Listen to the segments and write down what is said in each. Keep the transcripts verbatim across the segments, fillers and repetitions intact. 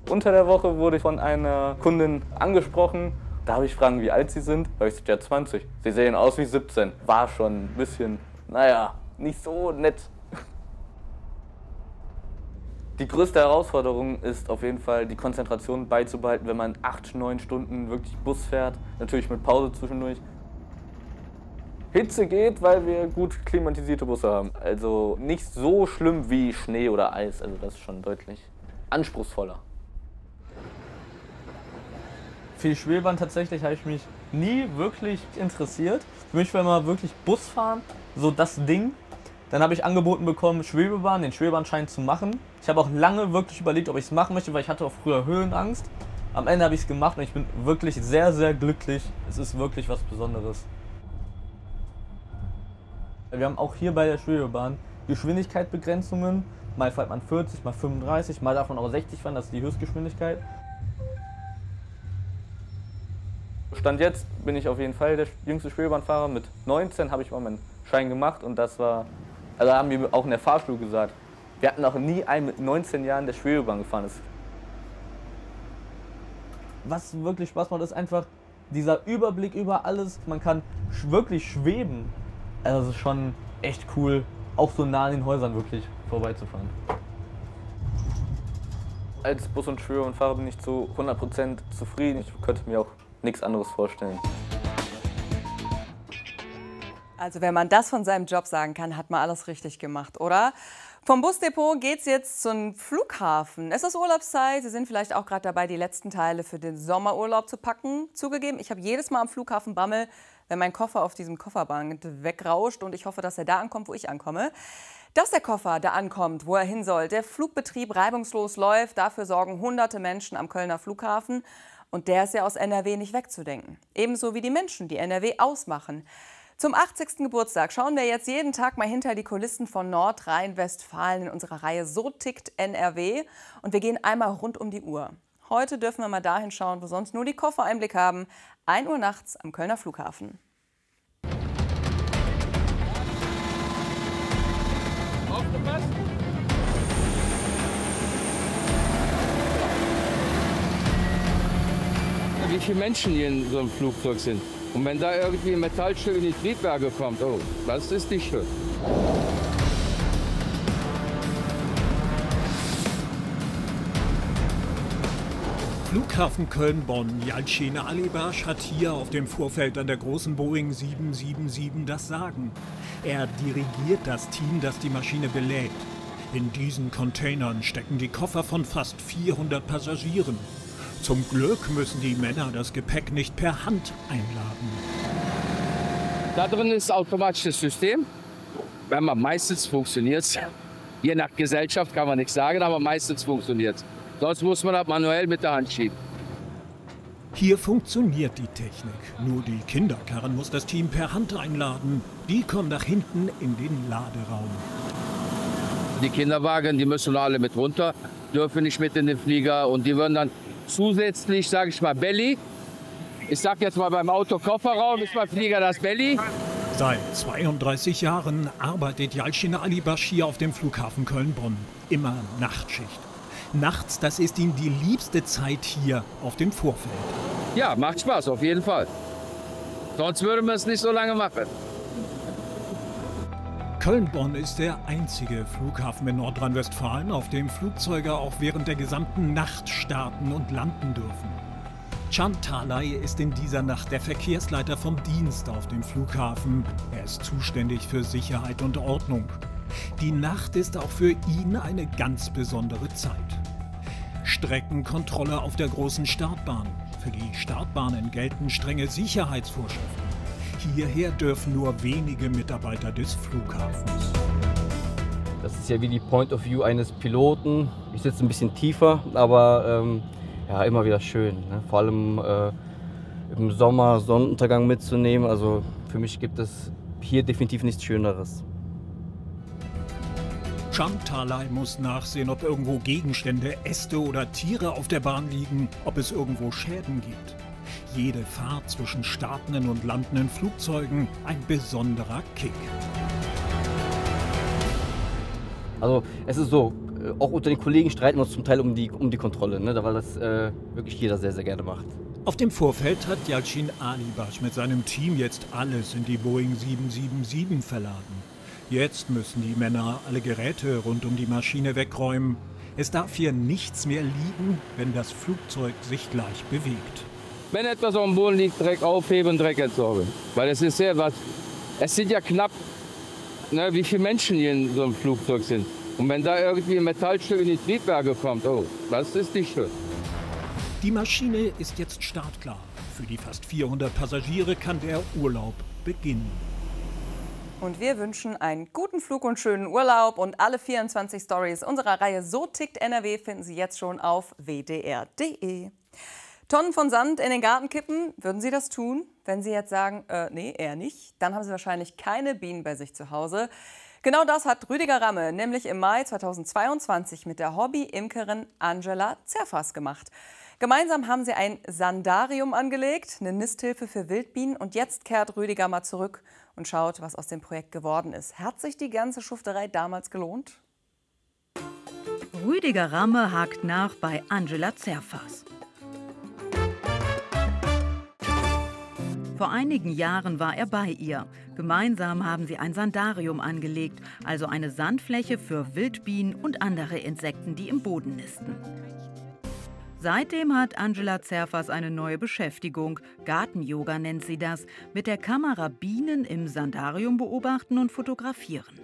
Unter der Woche wurde ich von einer Kundin angesprochen. Darf ich fragen, wie alt sie sind? Da habe ich gesagt, ja, zwanzig. Sie sehen aus wie siebzehn. War schon ein bisschen, naja, nicht so nett. Die größte Herausforderung ist auf jeden Fall, die Konzentration beizubehalten, wenn man acht, neun Stunden wirklich Bus fährt. Natürlich mit Pause zwischendurch. Hitze geht, weil wir gut klimatisierte Busse haben. Also nicht so schlimm wie Schnee oder Eis. Also das ist schon deutlich anspruchsvoller. Für die Schwebebahn tatsächlich habe ich mich nie wirklich interessiert. Für mich war immer wirklich Busfahren so das Ding. Dann habe ich angeboten bekommen, Schwebebahn, den Schwebebahnschein zu machen. Ich habe auch lange wirklich überlegt, ob ich es machen möchte, weil ich hatte auch früher Höhenangst. Am Ende habe ich es gemacht und ich bin wirklich sehr, sehr glücklich. Es ist wirklich was Besonderes. Wir haben auch hier bei der Schwebebahn Geschwindigkeitsbegrenzungen. Mal fährt man vierzig, mal fünfunddreißig, mal darf man auch sechzig fahren, das ist die Höchstgeschwindigkeit. Stand jetzt bin ich auf jeden Fall der jüngste Schwebebahnfahrer. Mit neunzehn habe ich mal meinen Schein gemacht und das war, also haben wir auch in der Fahrschule gesagt, wir hatten noch nie einen mit neunzehn Jahren der Schwebebahn gefahren ist. Was wirklich Spaß macht, ist einfach dieser Überblick über alles. Man kann wirklich schweben. Also das ist schon echt cool, auch so nah an den Häusern wirklich vorbeizufahren. Als Bus- und Schwebebahnfahrer bin ich zu hundert Prozent zufrieden. Ich könnte mir auch nichts anderes vorstellen. Also wenn man das von seinem Job sagen kann, hat man alles richtig gemacht, oder? Vom Busdepot geht's jetzt zum Flughafen. Es ist Urlaubszeit. Sie sind vielleicht auch gerade dabei, die letzten Teile für den Sommerurlaub zu packen. Zugegeben, ich habe jedes Mal am Flughafen Bammel, wenn mein Koffer auf diesem Kofferband wegrauscht. Und ich hoffe, dass er da ankommt, wo ich ankomme. Dass der Koffer da ankommt, wo er hin soll, der Flugbetrieb reibungslos läuft, dafür sorgen hunderte Menschen am Kölner Flughafen. Und der ist ja aus N R W nicht wegzudenken. Ebenso wie die Menschen, die N R W ausmachen. Zum achtzigsten Geburtstag schauen wir jetzt jeden Tag mal hinter die Kulissen von Nordrhein-Westfalen in unserer Reihe So tickt N R W. Und wir gehen einmal rund um die Uhr. Heute dürfen wir mal dahin schauen, wo sonst nur die Koffer Einblick haben. ein Uhr nachts am Kölner Flughafen. Aufgepasst! Wie viele Menschen hier in so einem Flugzeug sind. Und wenn da irgendwie ein Metallstück in die Triebwerke kommt, oh, das ist nicht schön. Flughafen Köln-Bonn. Yalcin Alibash hat hier auf dem Vorfeld an der großen Boeing sieben sieben sieben das Sagen. Er dirigiert das Team, das die Maschine belädt. In diesen Containern stecken die Koffer von fast vierhundert Passagieren. Zum Glück müssen die Männer das Gepäck nicht per Hand einladen. Da drin ist automatisches System. Wenn man meistens funktioniert es. Je nach Gesellschaft kann man nichts sagen, aber meistens funktioniert es. Sonst muss man das manuell mit der Hand schieben. Hier funktioniert die Technik. Nur die Kinderkarren muss das Team per Hand einladen. Die kommen nach hinten in den Laderaum. Die Kinderwagen, die müssen alle mit runter, dürfen nicht mit in den Flieger. Und die würden dann zusätzlich, sage ich mal, Belly. Ich sag jetzt mal beim Auto Kofferraum, ist beim Flieger das Belly. Seit zweiunddreißig Jahren arbeitet Yalcin Alibash hier auf dem Flughafen Köln-Bonn. Immer Nachtschicht. Nachts, das ist ihm die liebste Zeit hier auf dem Vorfeld. Ja, macht Spaß, auf jeden Fall. Sonst würden wir es nicht so lange machen. Köln-Bonn ist der einzige Flughafen in Nordrhein-Westfalen, auf dem Flugzeuge auch während der gesamten Nacht starten und landen dürfen. Can Talay ist in dieser Nacht der Verkehrsleiter vom Dienst auf dem Flughafen. Er ist zuständig für Sicherheit und Ordnung. Die Nacht ist auch für ihn eine ganz besondere Zeit. Streckenkontrolle auf der großen Startbahn. Für die Startbahnen gelten strenge Sicherheitsvorschriften. Hierher dürfen nur wenige Mitarbeiter des Flughafens. Das ist ja wie die Point of View eines Piloten. Ich sitze ein bisschen tiefer, aber ähm, ja, immer wieder schön. Ne? Vor allem äh, im Sommer Sonnenuntergang mitzunehmen. Also für mich gibt es hier definitiv nichts Schöneres. Can Talay muss nachsehen, ob irgendwo Gegenstände, Äste oder Tiere auf der Bahn liegen, ob es irgendwo Schäden gibt. Jede Fahrt zwischen startenden und landenden Flugzeugen ein besonderer Kick. Also es ist so, auch unter den Kollegen streiten wir uns zum Teil um die, um die Kontrolle, ne? Weil das äh, wirklich jeder sehr, sehr gerne macht. Auf dem Vorfeld hat Yalcin Alibash mit seinem Team jetzt alles in die Boeing sieben sieben sieben verladen. Jetzt müssen die Männer alle Geräte rund um die Maschine wegräumen. Es darf hier nichts mehr liegen, wenn das Flugzeug sich gleich bewegt. Wenn etwas auf dem Boden liegt, Dreck aufheben, Dreck entsorgen. Weil es ist sehr was. Es sind ja knapp, ne, wie viele Menschen hier in so einem Flugzeug sind. Und wenn da irgendwie ein Metallstück in die Triebwerke kommt, oh, das ist nicht schön. Die Maschine ist jetzt startklar. Für die fast vierhundert Passagiere kann der Urlaub beginnen. Und wir wünschen einen guten Flug und schönen Urlaub. Und alle vierundzwanzig Stories unserer Reihe So tickt N R W finden Sie jetzt schon auf w d r punkt d e. Tonnen von Sand in den Garten kippen, würden Sie das tun? Wenn Sie jetzt sagen, äh, nee, eher nicht, dann haben Sie wahrscheinlich keine Bienen bei sich zu Hause. Genau das hat Rüdiger Ramme nämlich im Mai zweitausendzweiundzwanzig mit der Hobby-Imkerin Angela Zerfas gemacht. Gemeinsam haben sie ein Sandarium angelegt, eine Nisthilfe für Wildbienen. Und jetzt kehrt Rüdiger mal zurück und schaut, was aus dem Projekt geworden ist. Hat sich die ganze Schufterei damals gelohnt? Rüdiger Ramme hakt nach bei Angela Zerfas. Vor einigen Jahren war er bei ihr. Gemeinsam haben sie ein Sandarium angelegt, also eine Sandfläche für Wildbienen und andere Insekten, die im Boden nisten. Seitdem hat Angela Zerfas eine neue Beschäftigung. Garten-Yoga nennt sie das. Mit der Kamera Bienen im Sandarium beobachten und fotografieren.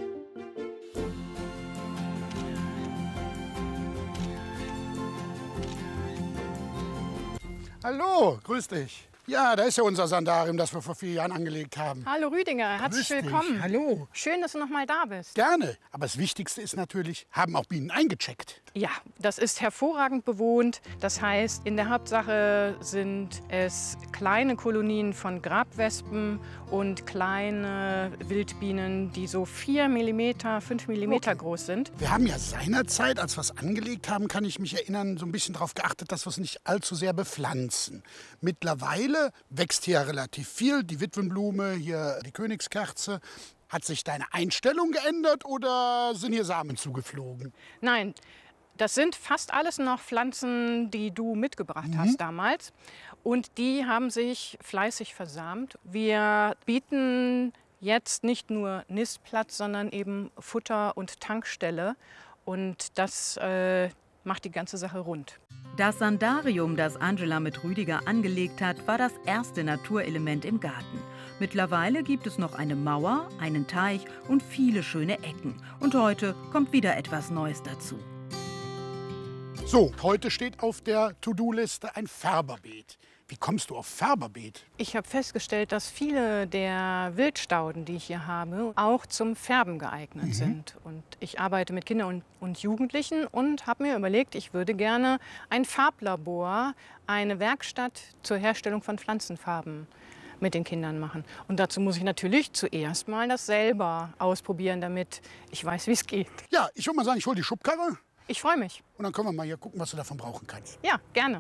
Hallo, grüß dich. Ja, da ist ja unser Sandarium, das wir vor vier Jahren angelegt haben. Hallo Rüdiger, herzlich Grüß dich. willkommen. Hallo. Schön, dass du noch mal da bist. Gerne. Aber das Wichtigste ist natürlich, haben auch Bienen eingecheckt. Ja, das ist hervorragend bewohnt. Das heißt, in der Hauptsache sind es kleine Kolonien von Grabwespen und kleine Wildbienen, die so vier Millimeter, fünf Millimeter Okay. groß sind. Wir haben ja seinerzeit, als wir es angelegt haben, kann ich mich erinnern, so ein bisschen darauf geachtet, dass wir es nicht allzu sehr bepflanzen. Mittlerweile wächst hier relativ viel. Die Witwenblume, hier die Königskerze. Hat sich deine Einstellung geändert oder sind hier Samen zugeflogen? Nein, das sind fast alles noch Pflanzen, die du mitgebracht Mhm. hast damals. Und die haben sich fleißig versamt. Wir bieten jetzt nicht nur Nistplatz, sondern eben Futter und Tankstelle. Und das äh, macht die ganze Sache rund. Das Sandarium, das Angela mit Rüdiger angelegt hat, war das erste Naturelement im Garten. Mittlerweile gibt es noch eine Mauer, einen Teich und viele schöne Ecken. Und heute kommt wieder etwas Neues dazu. So, heute steht auf der To-Do-Liste ein Färberbeet. Wie kommst du auf Färberbeet? Ich habe festgestellt, dass viele der Wildstauden, die ich hier habe, auch zum Färben geeignet Mhm. sind. Und ich arbeite mit Kindern und, und Jugendlichen und habe mir überlegt, ich würde gerne ein Farblabor, eine Werkstatt zur Herstellung von Pflanzenfarben mit den Kindern machen. Und dazu muss ich natürlich zuerst mal das selber ausprobieren, damit ich weiß, wie es geht. Ja, ich würde mal sagen, ich hole die Schubkarre Ich freue mich. und dann können wir mal hier gucken, was du davon brauchen kannst. Ja, gerne.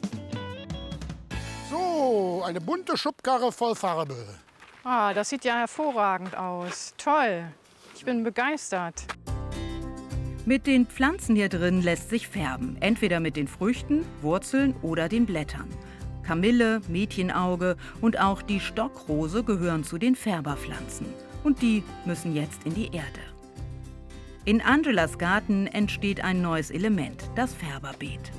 So, eine bunte Schubkarre voll Farbe. Ah, das sieht ja hervorragend aus. Toll. Ich bin begeistert. Mit den Pflanzen hier drin lässt sich färben. Entweder mit den Früchten, Wurzeln oder den Blättern. Kamille, Mädchenauge und auch die Stockrose gehören zu den Färberpflanzen. Und die müssen jetzt in die Erde. In Angelas Garten entsteht ein neues Element, das Färberbeet.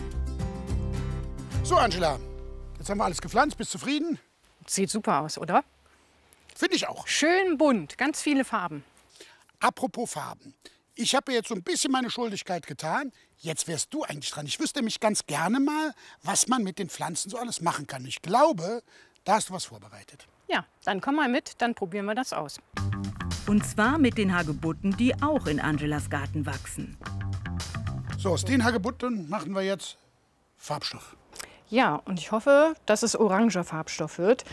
So, Angela, jetzt haben wir alles gepflanzt. Bist du zufrieden? Sieht super aus, oder? Finde ich auch. Schön bunt, ganz viele Farben. Apropos Farben. Ich habe jetzt so ein bisschen meine Schuldigkeit getan. Jetzt wärst du eigentlich dran. Ich wüsste nämlich ganz gerne mal, was man mit den Pflanzen so alles machen kann. Ich glaube, da hast du was vorbereitet. Ja, dann komm mal mit, dann probieren wir das aus. Und zwar mit den Hagebutten, die auch in Angelas Garten wachsen. So, aus den Hagebutten machen wir jetzt Farbstoff. Ja, und ich hoffe, dass es oranger Farbstoff wird.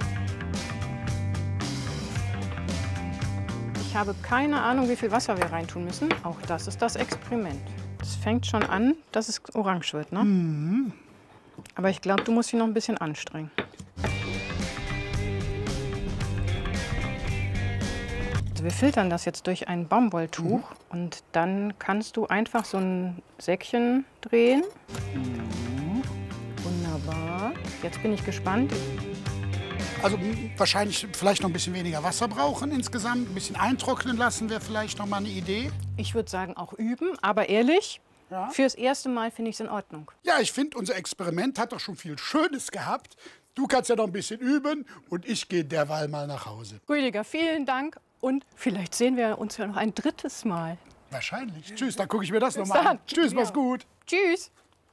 Ich habe keine Ahnung, wie viel Wasser wir reintun müssen. Auch das ist das Experiment. Es fängt schon an, dass es orange wird, ne? Mhm. Aber ich glaube, du musst dich noch ein bisschen anstrengen. Also wir filtern das jetzt durch ein Baumwolltuch Mhm. und dann kannst du einfach so ein Säckchen drehen. Mhm. Wunderbar. Jetzt bin ich gespannt. Also m, wahrscheinlich vielleicht noch ein bisschen weniger Wasser brauchen insgesamt. Ein bisschen eintrocknen lassen wäre vielleicht noch mal eine Idee. Ich würde sagen auch üben, aber ehrlich, Ja. fürs erste Mal finde ich es in Ordnung. Ja, ich finde, unser Experiment hat doch schon viel Schönes gehabt. Du kannst ja noch ein bisschen üben und ich gehe derweil mal nach Hause. Rüdiger, vielen Dank und vielleicht sehen wir uns ja noch ein drittes Mal. Wahrscheinlich. Tschüss, dann gucke ich mir das Bis noch mal an. dann. Tschüss, Ja. mach's gut. Tschüss.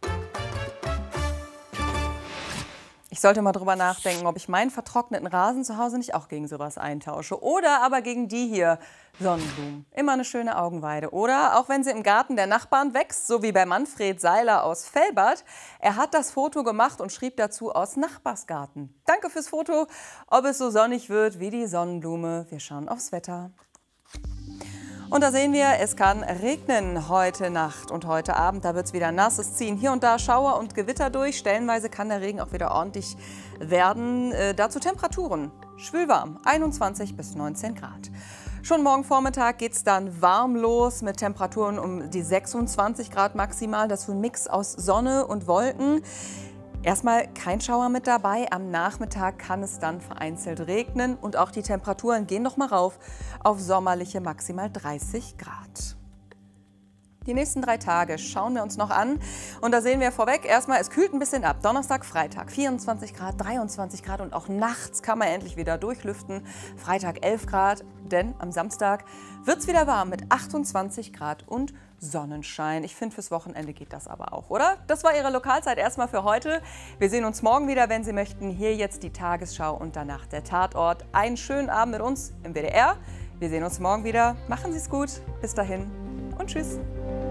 Ich sollte mal drüber nachdenken, ob ich meinen vertrockneten Rasen zu Hause nicht auch gegen sowas eintausche. Oder aber gegen die hier, Sonnenblumen. Immer eine schöne Augenweide. Oder auch wenn sie im Garten der Nachbarn wächst, so wie bei Manfred Seiler aus Velbert. Er hat das Foto gemacht und schrieb dazu aus Nachbarsgarten. Danke fürs Foto. Ob es so sonnig wird wie die Sonnenblume. Wir schauen aufs Wetter. Und da sehen wir, es kann regnen heute Nacht und heute Abend. Da wird es wieder nass. Es ziehen hier und da Schauer und Gewitter durch. Stellenweise kann der Regen auch wieder ordentlich werden. Äh, dazu Temperaturen. Schwülwarm, einundzwanzig bis neunzehn Grad. Schon morgen Vormittag geht es dann warm los mit Temperaturen um die sechsundzwanzig Grad maximal. Dazu ein Mix aus Sonne und Wolken. Erstmal kein Schauer mit dabei. Am Nachmittag kann es dann vereinzelt regnen und auch die Temperaturen gehen noch mal rauf auf sommerliche maximal dreißig Grad. Die nächsten drei Tage schauen wir uns noch an und da sehen wir vorweg erstmal, es kühlt ein bisschen ab. Donnerstag, Freitag vierundzwanzig Grad, dreiundzwanzig Grad und auch nachts kann man endlich wieder durchlüften. Freitag elf Grad, denn am Samstag wird es wieder warm mit achtundzwanzig Grad und Sonnenschein. Ich finde, fürs Wochenende geht das aber auch, oder? Das war Ihre Lokalzeit erstmal für heute. Wir sehen uns morgen wieder, wenn Sie möchten. Hier jetzt die Tagesschau und danach der Tatort. Einen schönen Abend mit uns im W D R. Wir sehen uns morgen wieder. Machen Sie es gut. Bis dahin und tschüss.